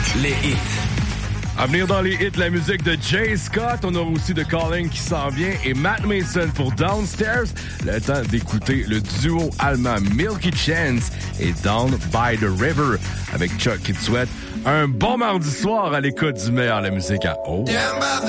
Les hits. À venir dans les hits, la musique de Jay Scott. On aura aussi The Calling qui s'en vient et Matt Mason pour Downstairs. Le temps d'écouter le duo allemand Milky Chance et Down by the River avec Chuck qui te souhaite un bon mardi soir à l'écoute du meilleur de la musique à eau.